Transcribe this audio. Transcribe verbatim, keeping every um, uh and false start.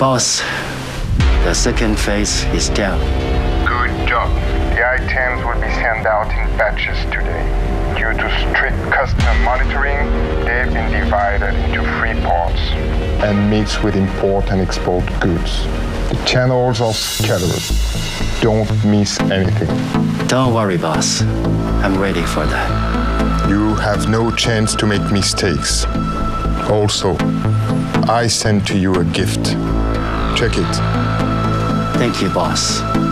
Boss, the second phase is down. Good job. The items will be sent out in batches today. Due to strict customer monitoring, they've been divided into three parts and mixed with import and export goods. The channels are scattered. Don't miss anything. Don't worry, boss. I'm ready for that. You have no chance to make mistakes. Also, I sent to you a gift. Check it. Thank you, boss.